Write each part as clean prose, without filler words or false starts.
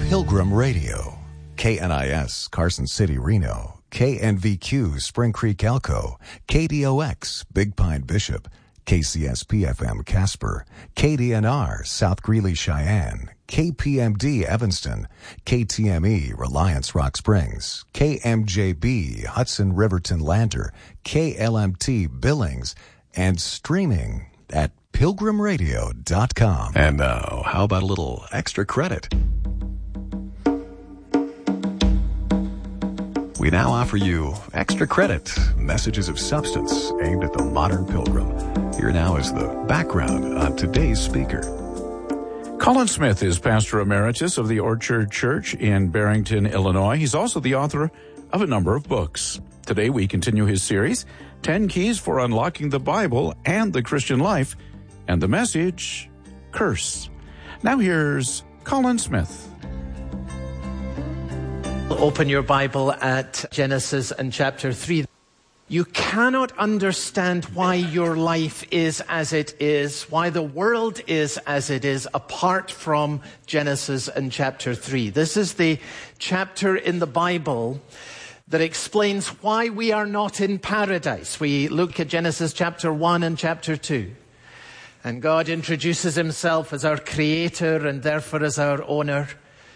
Pilgrim Radio. KNIS, Carson City, Reno. KNVQ, Spring Creek, Elko. KDOX, Big Pine, Bishop. KCSP-FM, Casper. KDNR, South Greeley, Cheyenne. KPMD, Evanston. KTME, Reliance, Rock Springs. KMJB, Hudson, Riverton, Lander. KLMT, Billings. And streaming at pilgrimradio.com. And now, how about a little extra credit? We now offer you Extra Credit, messages of substance aimed at the modern pilgrim. Here now is the background on today's speaker. Colin Smith is pastor emeritus of the Orchard Church in Barrington, Illinois. He's also the author of a number of books. Today we continue his series, 10 Keys for Unlocking the Bible and the Christian Life, and the message, Curse. Now here's Colin Smith. Open your Bible at Genesis and chapter 3. You cannot understand why your life is as it is, why the world is as it is, apart from Genesis and chapter 3. This is the chapter in the Bible that explains why we are not in paradise. We look at Genesis chapter 1 and chapter 2. And God introduces himself as our creator and therefore as our owner.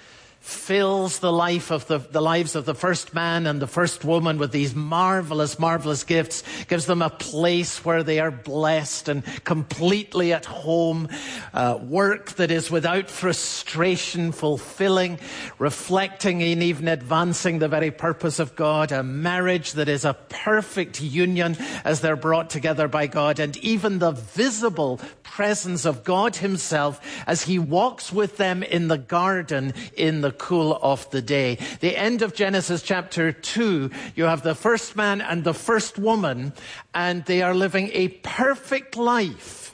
Fills the lives of the first man and the first woman with these marvelous gifts, gives them a place where they are blessed and completely at home, work that is without frustration, fulfilling, reflecting and even advancing the very purpose of God, a marriage that is a perfect union as they're brought together by God, and even the visible presence of God himself as he walks with them in the garden in the cool of the day. The end of Genesis chapter 2, you have the first man and the first woman, and they are living a perfect life.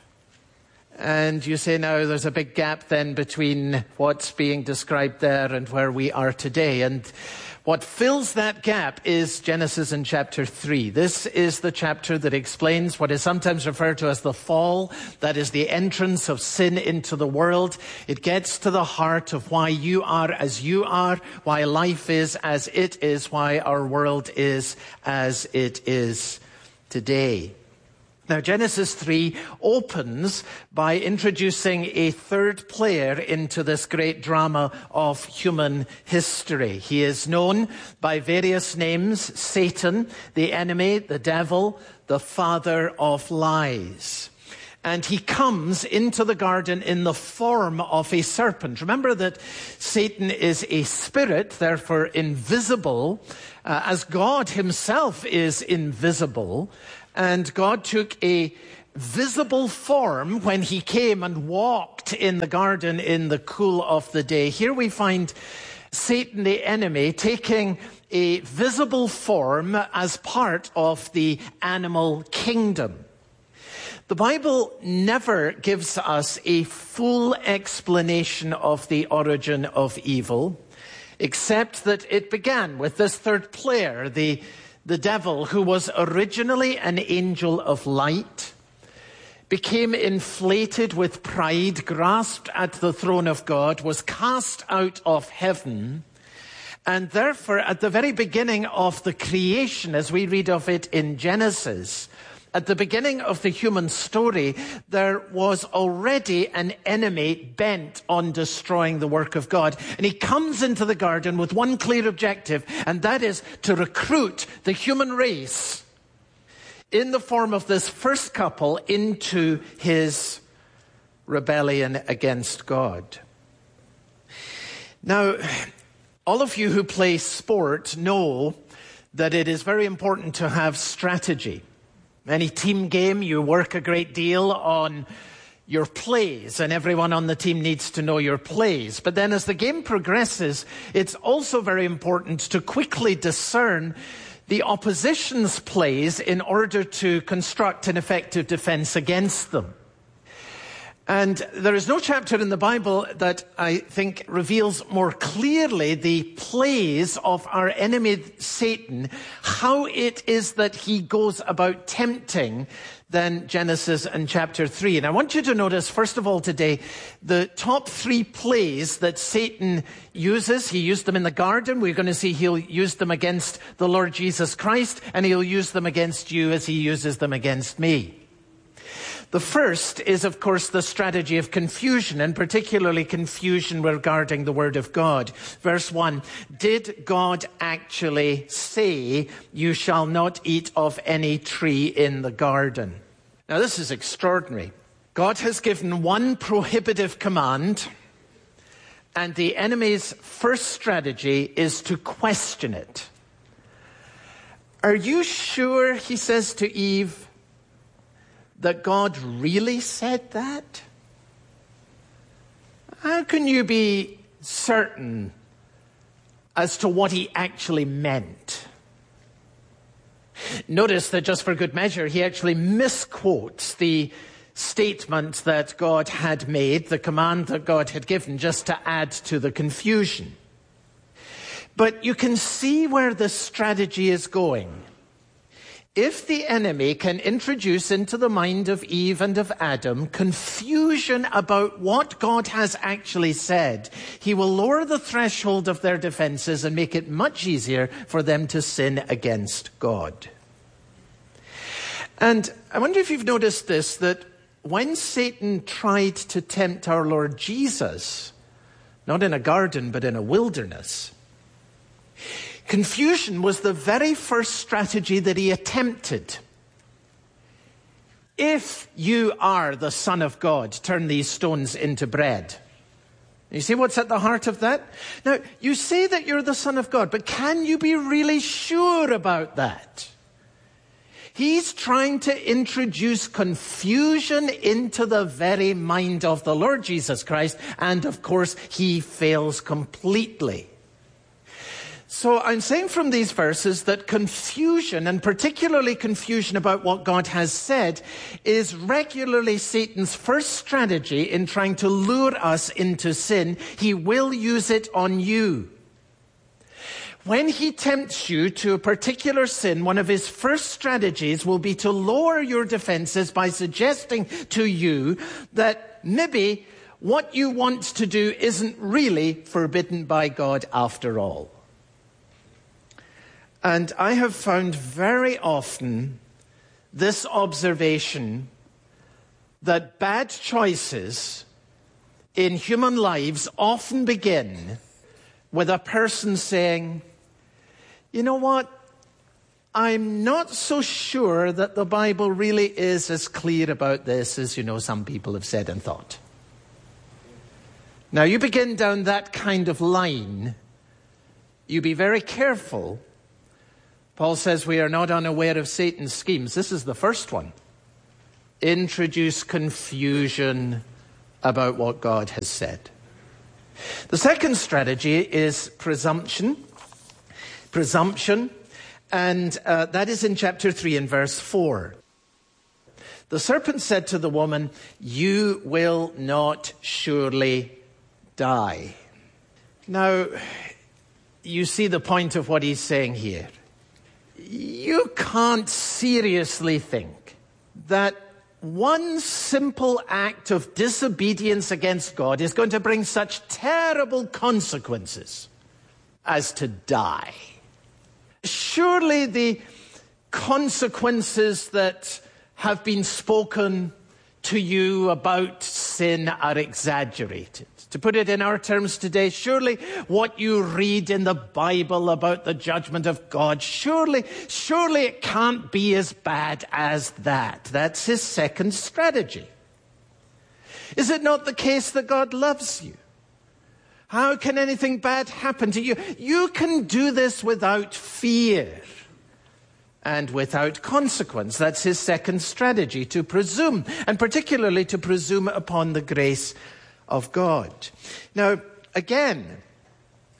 And you say now there's a big gap then between what's being described there and where we are today. And what fills that gap is Genesis in chapter 3. This is the chapter that explains what is sometimes referred to as the fall. That is the entrance of sin into the world. It gets to the heart of why you are as you are, why life is as it is, why our world is as it is today. Now, Genesis 3 opens by introducing a third player into this great drama of human history. He is known by various names: Satan, the enemy, the devil, the father of lies. And he comes into the garden in the form of a serpent. Remember that Satan is a spirit, therefore invisible, as God himself is invisible. And God took a visible form when he came and walked in the garden in the cool of the day. Here we find Satan, the enemy, taking a visible form as part of the animal kingdom. The Bible never gives us a full explanation of the origin of evil, except that it began with this third player, the devil, who was originally an angel of light, became inflated with pride, grasped at the throne of God, was cast out of heaven, and therefore at the very beginning of the creation, as we read of it in Genesis, at the beginning of the human story, there was already an enemy bent on destroying the work of God. And he comes into the garden with one clear objective, and that is to recruit the human race in the form of this first couple into his rebellion against God. Now, all of you who play sport know that it is very important to have strategy. Any team game, you work a great deal on your plays, and everyone on the team needs to know your plays. But then as the game progresses, it's also very important to quickly discern the opposition's plays in order to construct an effective defense against them. And there is no chapter in the Bible that I think reveals more clearly the plays of our enemy Satan, how it is that he goes about tempting, than Genesis and chapter 3. And I want you to notice, first of all today, the top 3 plays that Satan uses. He used them in the garden. We're going to see he'll use them against the Lord Jesus Christ, and he'll use them against you as he uses them against me. The first is, of course, the strategy of confusion, and particularly confusion regarding the Word of God. Verse 1, did God actually say, you shall not eat of any tree in the garden? Now, this is extraordinary. God has given one prohibitive command, and the enemy's first strategy is to question it. Are you sure, he says to Eve, that God really said that? How can you be certain as to what he actually meant? Notice that just for good measure, he actually misquotes the statement that God had made, the command that God had given, just to add to the confusion. But you can see where the strategy is going. If the enemy can introduce into the mind of Eve and of Adam confusion about what God has actually said, he will lower the threshold of their defenses and make it much easier for them to sin against God. And I wonder if you've noticed this, that when Satan tried to tempt our Lord Jesus, not in a garden but in a wilderness, confusion was the very first strategy that he attempted. If you are the Son of God, turn these stones into bread. You see what's at the heart of that? Now, you say that you're the Son of God, but can you be really sure about that? He's trying to introduce confusion into the very mind of the Lord Jesus Christ, and of course, he fails completely. So I'm saying from these verses that confusion, and particularly confusion about what God has said, is regularly Satan's first strategy in trying to lure us into sin. He will use it on you. When he tempts you to a particular sin, one of his first strategies will be to lower your defenses by suggesting to you that maybe what you want to do isn't really forbidden by God after all. And I have found very often this observation that bad choices in human lives often begin with a person saying, you know what, I'm not so sure that the Bible really is as clear about this as, some people have said and thought. Now, you begin down that kind of line, you be very careful. Paul says we are not unaware of Satan's schemes. This is the first one. Introduce confusion about what God has said. The second strategy is presumption. And that is in chapter 3 and verse 4. The serpent said to the woman, you will not surely die. Now, you see the point of what he's saying here. You can't seriously think that one simple act of disobedience against God is going to bring such terrible consequences as to die. Surely the consequences that have been spoken to you about sin are exaggerated. To put it in our terms today, surely what you read in the Bible about the judgment of God, surely it can't be as bad as that. That's his second strategy. Is it not the case that God loves you? How can anything bad happen to you? You can do this without fear and without consequence. That's his second strategy, to presume, and particularly to presume upon the grace of God. Now, again,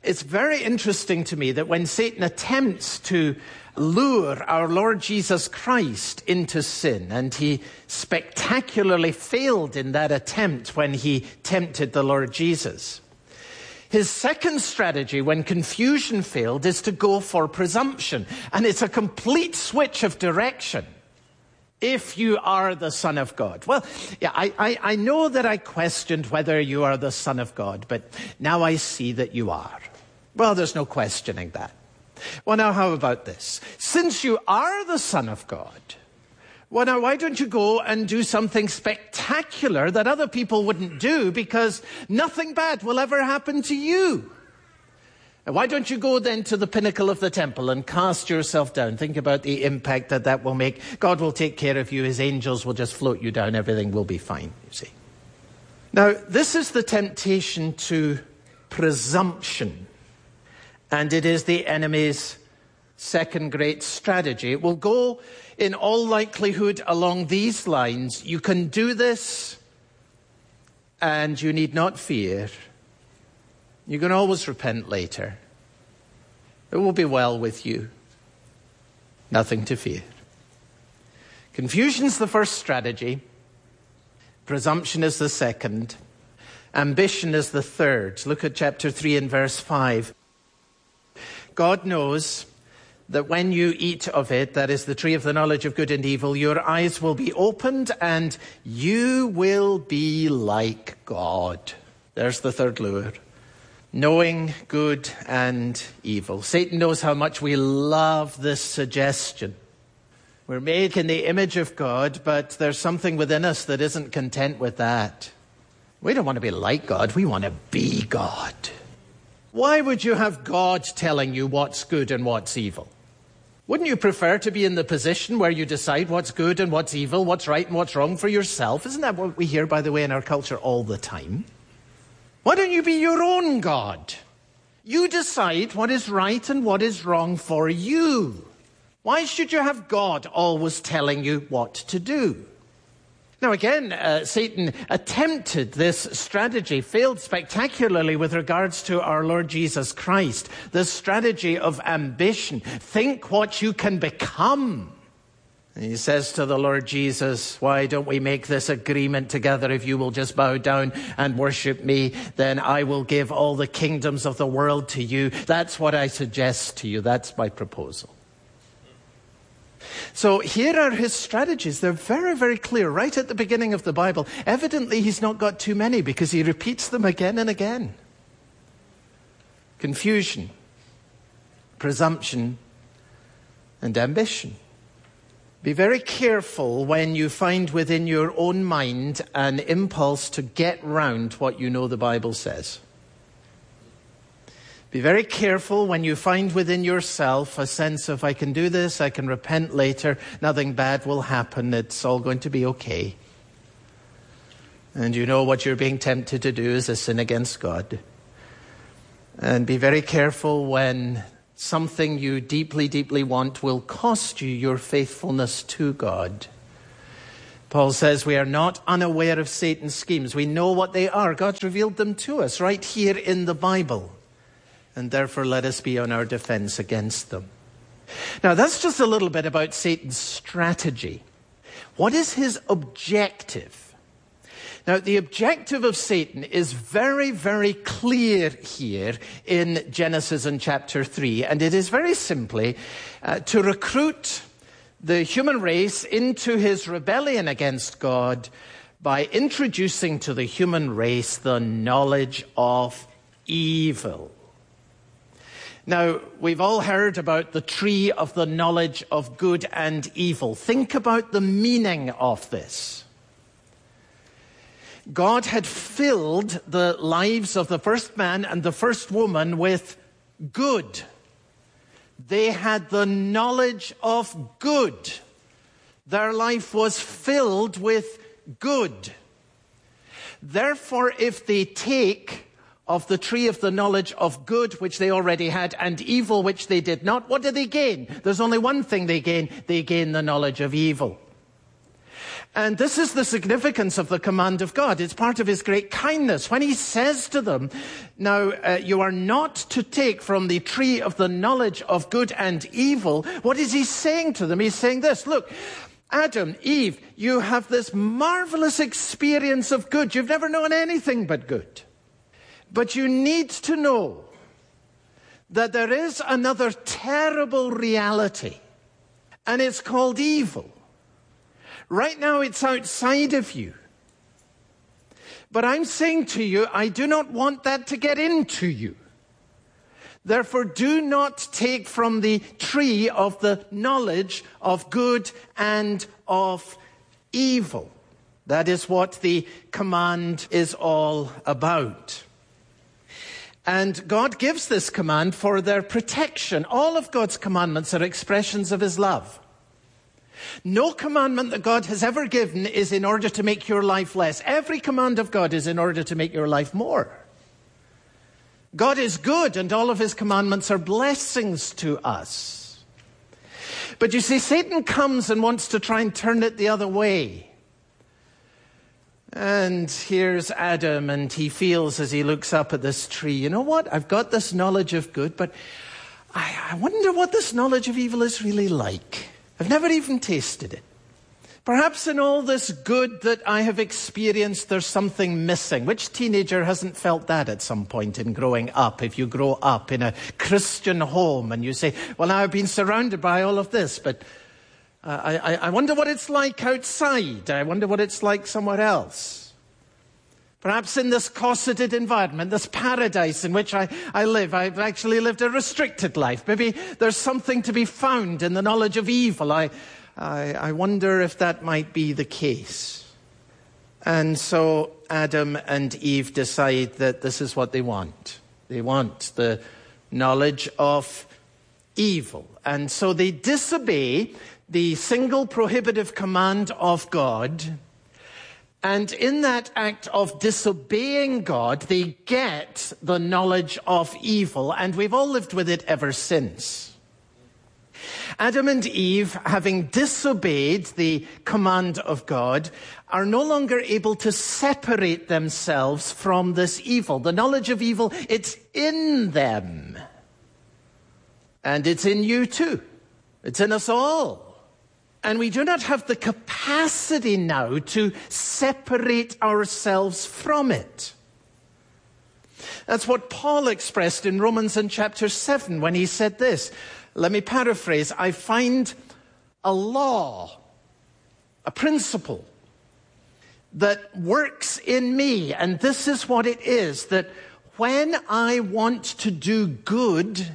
It's very interesting to me that when Satan attempts to lure our Lord Jesus Christ into sin, and he spectacularly failed in that attempt when he tempted the Lord Jesus, his second strategy when confusion failed is to go for presumption. And it's a complete switch of direction. If you are the Son of God. Well, yeah, I know that I questioned whether you are the Son of God, but now I see that you are. Well, there's no questioning that. Well, now how about this? Since you are the Son of God, well, now why don't you go and do something spectacular that other people wouldn't do, because nothing bad will ever happen to you? And why don't you go then to the pinnacle of the temple and cast yourself down? Think about the impact that that will make. God will take care of you. His angels will just float you down. Everything will be fine, you see. Now, this is the temptation to presumption. And it is the enemy's second great strategy. It will go, in all likelihood, along these lines. You can do this, and you need not fear. You can always repent later. It will be well with you. Nothing to fear. Confusion's the first strategy. Presumption is the second. Ambition is the third. Look at chapter 3 and verse 5. God knows that when you eat of it, that is the tree of the knowledge of good and evil, your eyes will be opened and you will be like God. There's the third lure. Knowing good and evil. Satan knows how much we love this suggestion. We're made in the image of God, but there's something within us that isn't content with that. We don't want to be like God. We want to be God. Why would you have God telling you what's good and what's evil? Wouldn't you prefer to be in the position where you decide what's good and what's evil, what's right and what's wrong for yourself? Isn't that what we hear, by the way, in our culture all the time? Why don't you be your own God? You decide what is right and what is wrong for you. Why should you have God always telling you what to do? Now again, Satan attempted this strategy, failed spectacularly with regards to our Lord Jesus Christ. The strategy of ambition. Think what you can become. And he says to the Lord Jesus, why don't we make this agreement together? If you will just bow down and worship me, then I will give all the kingdoms of the world to you. That's what I suggest to you. That's my proposal. So here are his strategies. They're very, very clear right at the beginning of the Bible. Evidently, he's not got too many because he repeats them again and again. Confusion, presumption, and ambition. Be very careful when you find within your own mind an impulse to get round what you know the Bible says. Be very careful when you find within yourself a sense of, I can do this, I can repent later, nothing bad will happen, it's all going to be okay. And you know what you're being tempted to do is a sin against God. And be very careful when something you deeply, deeply want will cost you your faithfulness to God. Paul says we are not unaware of Satan's schemes. We know what they are. God's revealed them to us right here in the Bible. And therefore let us be on our defense against them. Now that's just a little bit about Satan's strategy. What is his objective? Now the objective of Satan is very, very clear here in Genesis and chapter 3. And it is very simply to recruit the human race into his rebellion against God by introducing to the human race the knowledge of evil. Now, we've all heard about the tree of the knowledge of good and evil. Think about the meaning of this. God had filled the lives of the first man and the first woman with good. They had the knowledge of good. Their life was filled with good. Therefore, if they take of the tree of the knowledge of good, which they already had, and evil, which they did not, what do they gain? There's only one thing they gain. They gain the knowledge of evil. And this is the significance of the command of God. It's part of his great kindness. When he says to them, now you are not to take from the tree of the knowledge of good and evil, what is he saying to them? He's saying this, look, Adam, Eve, you have this marvelous experience of good. You've never known anything but good. But you need to know that there is another terrible reality, and it's called evil. Right now, it's outside of you. But I'm saying to you, I do not want that to get into you. Therefore, do not take from the tree of the knowledge of good and of evil. That is what the command is all about. And God gives this command for their protection. All of God's commandments are expressions of his love. No commandment that God has ever given is in order to make your life less. Every command of God is in order to make your life more. God is good, and all of his commandments are blessings to us. But you see, Satan comes and wants to try and turn it the other way. And here's Adam, and he feels as he looks up at this tree, you know what? I've got this knowledge of good, but I wonder what this knowledge of evil is really like. I've never even tasted it. Perhaps in all this good that I have experienced, there's something missing. Which teenager hasn't felt that at some point in growing up? If you grow up in a Christian home and you say, well, now I've been surrounded by all of this, but I wonder what it's like outside. I wonder what it's like somewhere else. Perhaps in this cosseted environment, this paradise in which I live, I've actually lived a restricted life. Maybe there's something to be found in the knowledge of evil. I wonder if that might be the case. And so Adam and Eve decide that this is what they want. They want the knowledge of evil. And so they disobey the single prohibitive command of God. And in that act of disobeying God, they get the knowledge of evil. And we've all lived with it ever since. Adam and Eve, having disobeyed the command of God, are no longer able to separate themselves from this evil. The knowledge of evil, it's in them. And it's in you too. It's in us all. And we do not have the capacity now to separate ourselves from it. That's what Paul expressed in Romans in chapter 7 when he said this. Let me paraphrase. I find a law, a principle that works in me. And this is what it is, that when I want to do good,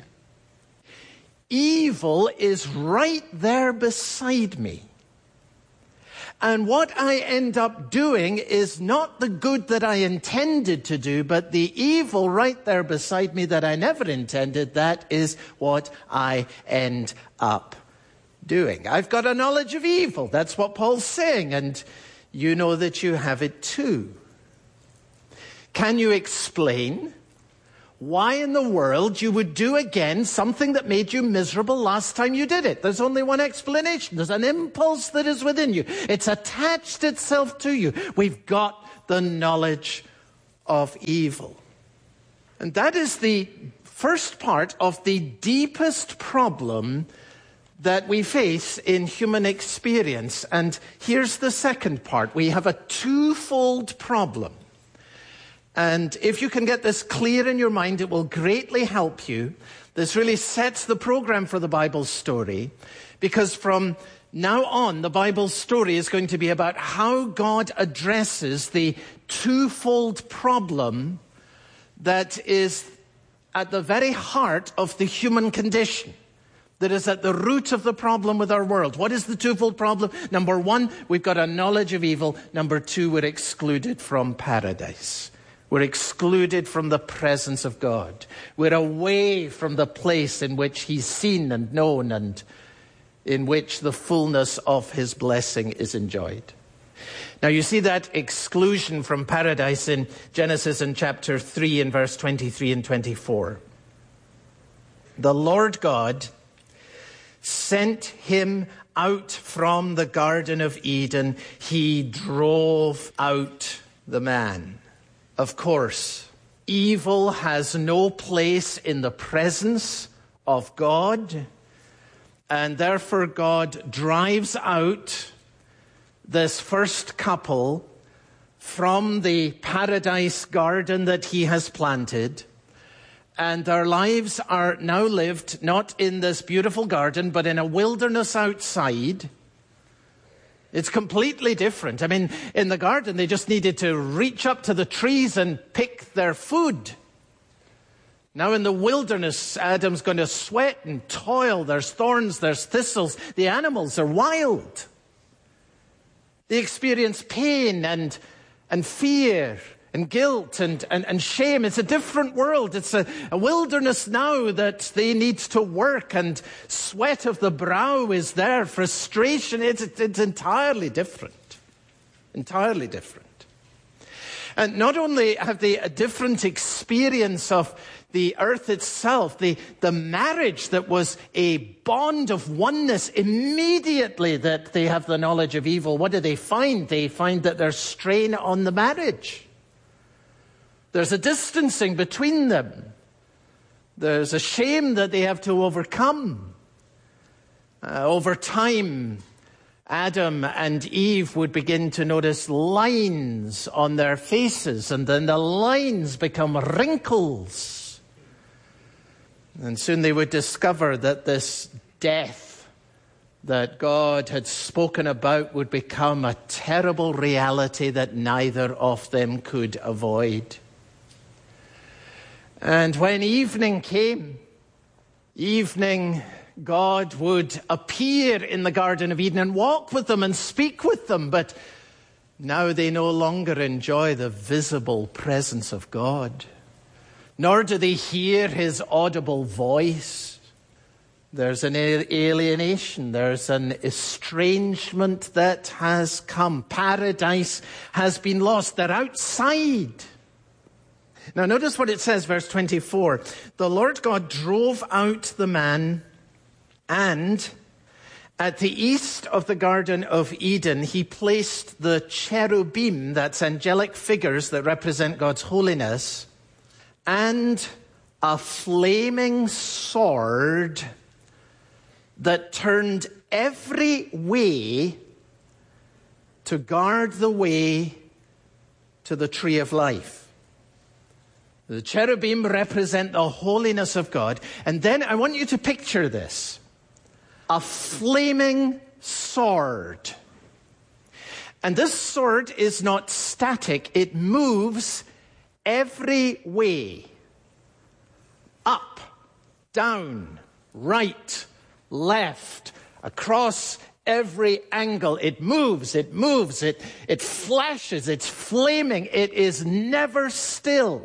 evil is right there beside me. And what I end up doing is not the good that I intended to do, but the evil right there beside me that I never intended. That is what I end up doing. I've got a knowledge of evil. That's what Paul's saying. And you know that you have it too. Can you explain why in the world you would do again something that made you miserable last time you did it? There's only one explanation. There's an impulse that is within you. It's attached itself to you. We've got the knowledge of evil. And that is the first part of the deepest problem that we face in human experience. And here's the second part. We have a twofold problem. And if you can get this clear in your mind, it will greatly help you. This really sets the program for the Bible story, because from now on, the Bible story is going to be about how God addresses the twofold problem that is at the very heart of the human condition, that is at the root of the problem with our world. What is the twofold problem? Number one, we've got a knowledge of evil. Number two, we're excluded from paradise. We're excluded from the presence of God. We're away from the place in which he's seen and known and in which the fullness of his blessing is enjoyed. Now you see that exclusion from paradise in Genesis in chapter 3 in verse 23 and 24. The Lord God sent him out from the Garden of Eden, he drove out the man. Of course, evil has no place in the presence of God, and therefore God drives out this first couple from the paradise garden that he has planted, and their lives are now lived not in this beautiful garden, but in a wilderness outside. It's completely different. I mean, in the garden, they just needed to reach up to the trees and pick their food. Now in the wilderness, Adam's going to sweat and toil. There's thorns, there's thistles. The animals are wild. They experience pain and fear and guilt and shame. It's a different world. It's a wilderness now that they need to work, and sweat of the brow is there, frustration. It's entirely different. Entirely different. And not only have they a different experience of the earth itself, the marriage that was a bond of oneness, immediately that they have the knowledge of evil, what do they find? They find that there's strain on the marriage. There's a distancing between them. There's a shame that they have to overcome. Over time, Adam and Eve would begin to notice lines on their faces, and then the lines become wrinkles. And soon they would discover that this death that God had spoken about would become a terrible reality that neither of them could avoid. And when evening came, God would appear in the Garden of Eden and walk with them and speak with them. But now they no longer enjoy the visible presence of God, nor do they hear his audible voice. There's an alienation. There's an estrangement that has come. Paradise has been lost. They're outside. Now notice what it says, verse 24. The Lord God drove out the man, and at the east of the Garden of Eden, he placed the cherubim, that's angelic figures that represent God's holiness, and a flaming sword that turned every way to guard the way to the tree of life. The cherubim represent the holiness of God. And then I want you to picture this. A flaming sword. And this sword is not static. It moves every way. Up, down, right, left, across every angle. It moves, it flashes, it's flaming. It is never still.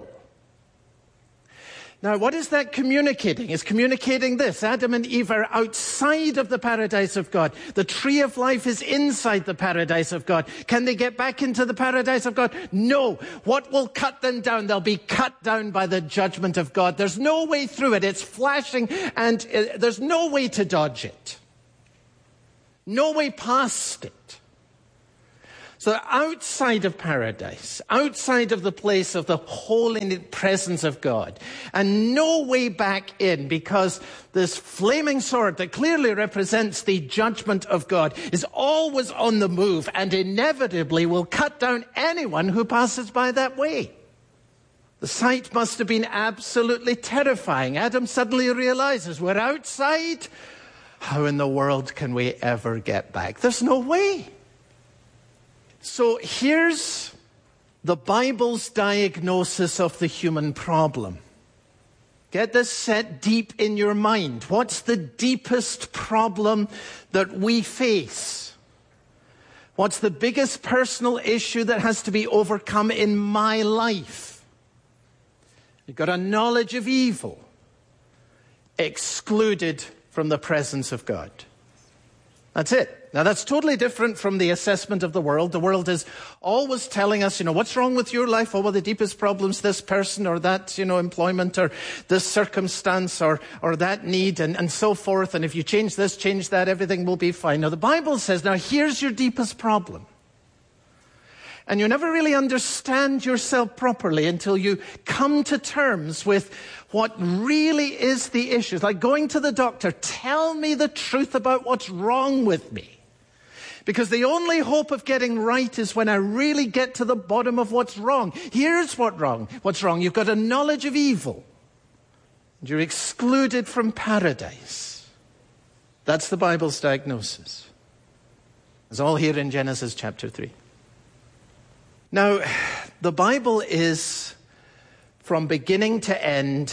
Now, what is that communicating? It's communicating this. Adam and Eve are outside of the paradise of God. The tree of life is inside the paradise of God. Can they get back into the paradise of God? No. What will cut them down? They'll be cut down by the judgment of God. There's no way through it. It's flashing, and there's no way to dodge it. No way past it. So outside of paradise, outside of the place of the holy presence of God, and no way back in, because this flaming sword that clearly represents the judgment of God is always on the move and inevitably will cut down anyone who passes by that way. The sight must have been absolutely terrifying. Adam suddenly realizes, we're outside. How in the world can we ever get back? There's no way. So here's the Bible's diagnosis of the human problem. Get this set deep in your mind. What's the deepest problem that we face? What's the biggest personal issue that has to be overcome in my life? You've got a knowledge of evil, excluded from the presence of God. That's it. Now, that's totally different from the assessment of the world. The world is always telling us, what's wrong with your life? Oh, well, the deepest problem's this person or that, employment or this circumstance or that need and so forth. And if you change this, change that, everything will be fine. Now, the Bible says, now, here's your deepest problem. And you never really understand yourself properly until you come to terms with what really is the issue. It's like going to the doctor, tell me the truth about what's wrong with me. Because the only hope of getting right is when I really get to the bottom of what's wrong. Here's what's wrong. You've got a knowledge of evil. You're excluded from paradise. That's the Bible's diagnosis. It's all here in Genesis chapter 3. Now, the Bible is, from beginning to end,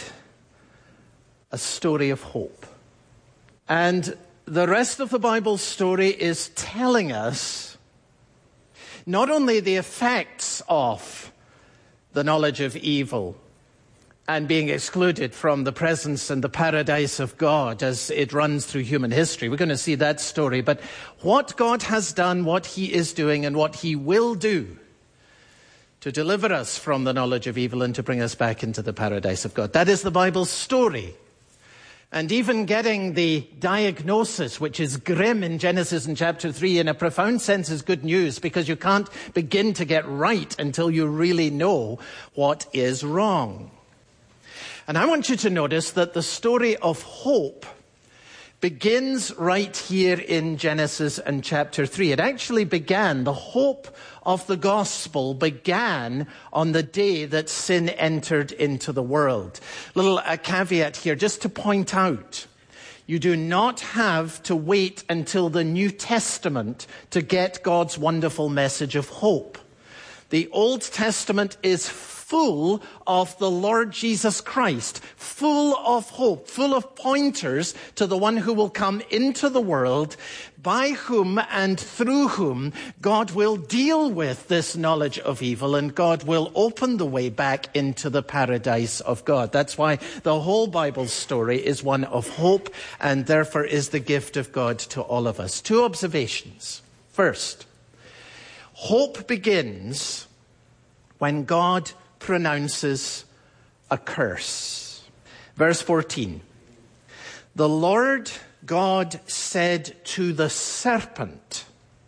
a story of hope. And the rest of the Bible story is telling us not only the effects of the knowledge of evil and being excluded from the presence and the paradise of God as it runs through human history. We're going to see that story. But what God has done, what he is doing, and what he will do to deliver us from the knowledge of evil and to bring us back into the paradise of God. That is the Bible's story. And even getting the diagnosis, which is grim in Genesis in chapter 3, in a profound sense is good news, because you can't begin to get right until you really know what is wrong. And I want you to notice that the story of hope begins right here in Genesis and chapter 3. It actually began, the hope of the gospel began on the day that sin entered into the world. A caveat here, just to point out, you do not have to wait until the New Testament to get God's wonderful message of hope. The Old Testament is full of the Lord Jesus Christ, full of hope, full of pointers to the one who will come into the world, by whom and through whom God will deal with this knowledge of evil, and God will open the way back into the paradise of God. That's why the whole Bible story is one of hope, and therefore is the gift of God to all of us. Two observations. First, hope begins when God pronounces a curse. Verse 14. The Lord God said to the serpent,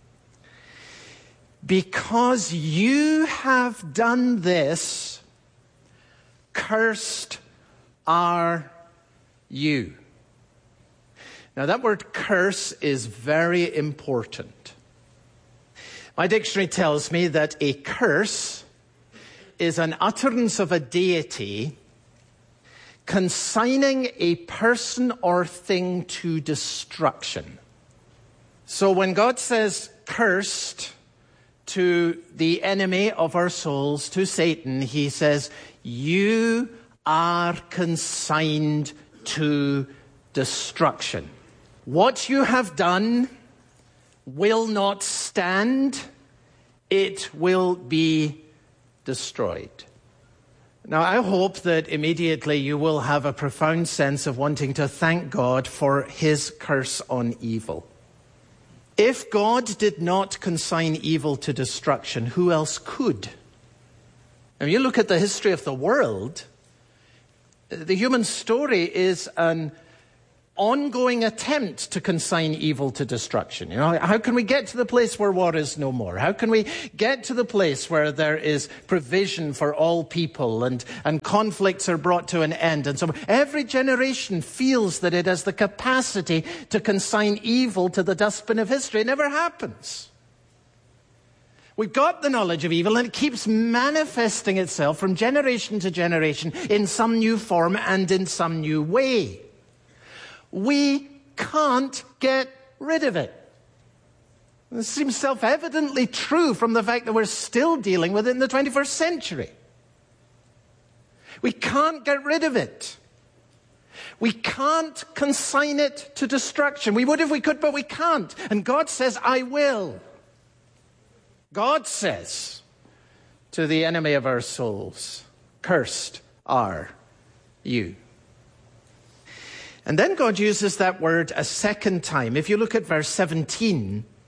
because you have done this, cursed are you. Now that word curse is very important. My dictionary tells me that a curse is an utterance of a deity consigning a person or thing to destruction. So when God says cursed to the enemy of our souls, to Satan, he says, you are consigned to destruction. What you have done will not stand. It will be destroyed. Now, I hope that immediately you will have a profound sense of wanting to thank God for his curse on evil. If God did not consign evil to destruction, who else could? And you look at the history of the world, the human story is an ongoing attempt to consign evil to destruction. How can we get to the place where war is no more? How can we get to the place where there is provision for all people and conflicts are brought to an end? And so every generation feels that it has the capacity to consign evil to the dustbin of history. It never happens. We've got the knowledge of evil, and it keeps manifesting itself from generation to generation in some new form and in some new way. We can't get rid of it. This seems self-evidently true from the fact that we're still dealing with it in the 21st century. We can't get rid of it. We can't consign it to destruction. We would if we could, but we can't. And God says, I will. God says to the enemy of our souls, cursed are you. And then God uses that word a second time. If you look at verse 17,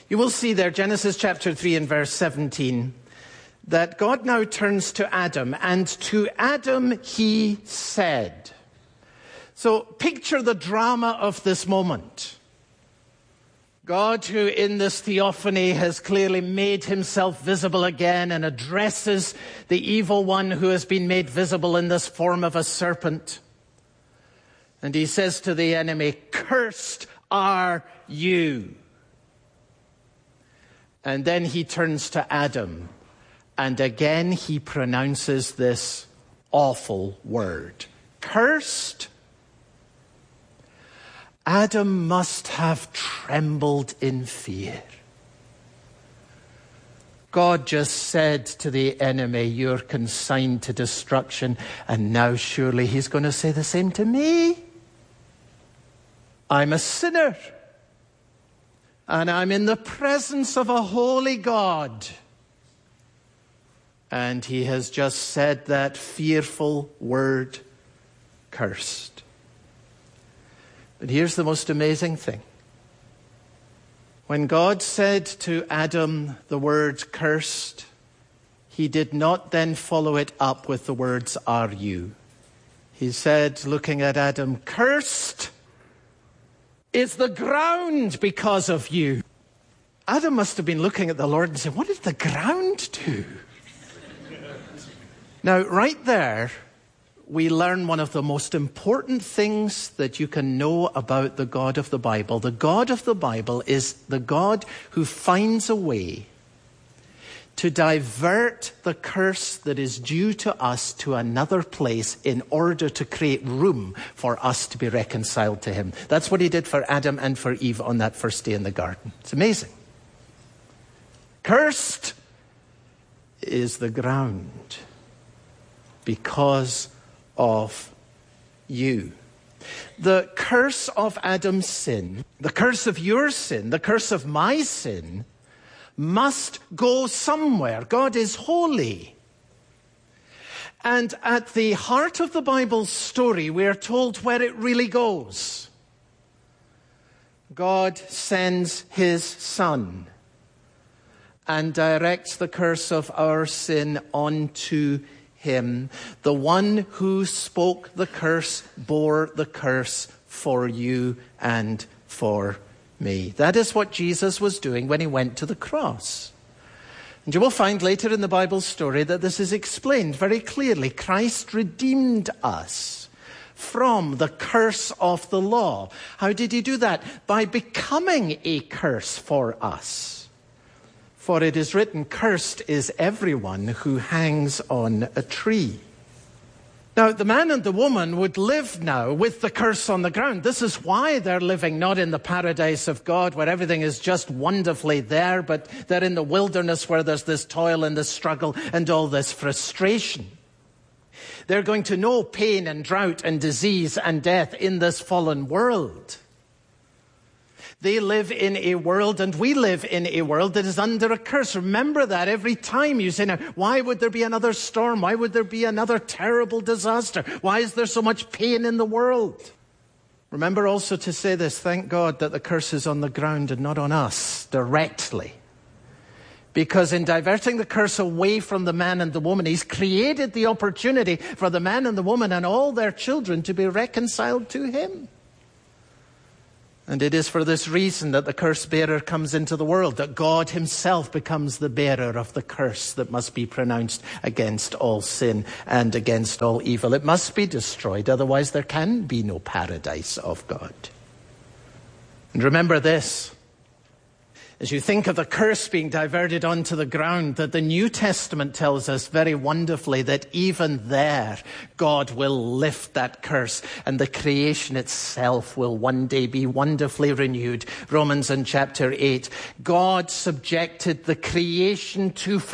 You will see there, Genesis chapter 3 and verse 17, that God now turns to Adam, and to Adam he said. So picture the drama of this moment. God, who in this theophany has clearly made himself visible again and addresses the evil one who has been made visible in this form of a serpent. And he says to the enemy, "Cursed are you." And then he turns to Adam, and again he pronounces this awful word. Cursed. Adam must have trembled in fear. God just said to the enemy, "You're consigned to destruction," and now surely he's going to say the same to me. I'm a sinner, and I'm in the presence of a holy God. And he has just said that fearful word, cursed. But here's the most amazing thing. When God said to Adam the word cursed, he did not then follow it up with the words, "Are you?" He said, looking at Adam, "Cursed is the ground because of you." Adam must have been looking at the Lord and saying, "What did the ground do?" Now, right there, we learn one of the most important things that you can know about the God of the Bible. The God of the Bible is the God who finds a way to divert the curse that is due to us to another place in order to create room for us to be reconciled to him. That's what he did for Adam and for Eve on that first day in the garden. It's amazing. Cursed is the ground because of you. The curse of Adam's sin, the curse of your sin, the curse of my sin, must go somewhere. God is holy. And at the heart of the Bible's story, we are told where it really goes. God sends his Son and directs the curse of our sin onto him. The one who spoke the curse bore the curse for you and for me. That is what Jesus was doing when he went to the cross. And you will find later in the Bible story that this is explained very clearly. Christ redeemed us from the curse of the law. How did he do that? By becoming a curse for us. For it is written, "Cursed is everyone who hangs on a tree." Now, the man and the woman would live now with the curse on the ground. This is why they're living not in the paradise of God, where everything is just wonderfully there, but they're in the wilderness where there's this toil and this struggle and all this frustration. They're going to know pain and drought and disease and death in this fallen world. They live in a world, and we live in a world that is under a curse. Remember that every time you say, now, why would there be another storm? Why would there be another terrible disaster? Why is there so much pain in the world? Remember also to say this, thank God that the curse is on the ground and not on us directly. Because in diverting the curse away from the man and the woman, he's created the opportunity for the man and the woman and all their children to be reconciled to him. And it is for this reason that the curse bearer comes into the world, that God himself becomes the bearer of the curse that must be pronounced against all sin and against all evil. It must be destroyed, otherwise there can be no paradise of God. And remember this, as you think of the curse being diverted onto the ground, that the New Testament tells us very wonderfully that even there, God will lift that curse and the creation itself will one day be wonderfully renewed. Romans in chapter 8, God subjected the creation to